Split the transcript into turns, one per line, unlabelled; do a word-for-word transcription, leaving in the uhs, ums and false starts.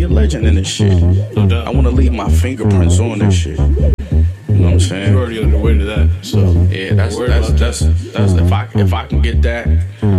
legend in this shit.
No doubt.
I want to leave my fingerprints on this shit. You know what I'm saying?
You're already on the way to that. So
yeah, that's that's that's that's, that's if I if I can get that.